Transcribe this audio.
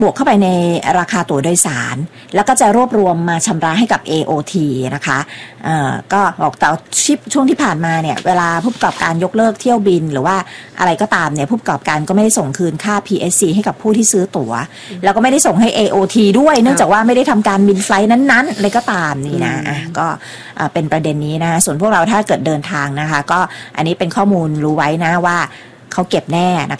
บวกเข้าไปในราคาตั๋วโดยสารแล้วก็จะรวบรวมมาชำระให้กับ AOT นะคะก็บอกแต่ช่วงที่ผ่านมาเนี่ยเวลาผู้ประกอบการยกเลิกเที่ยวบินหรือว่าอะไรก็ตามเนี่ยผู้ประกอบการก็ไม่ได้ส่งคืนค่า PSC ให้กับผู้ที่ซื้อตั๋วแล้วก็ไม่ได้ส่งให้ AOT ด้วยเนื่องจากว่าไม่ได้ทำการบินไฟล์นั้นๆอะไรก็ตามนี่นะก็เป็นประเด็นนี้นะส่วนพวกเราถ้าเกิดเดินทางนะคะก็อันนี้เป็นข้อมูลรู้ไว้นะว่าเขาเก็บแน่นะคะ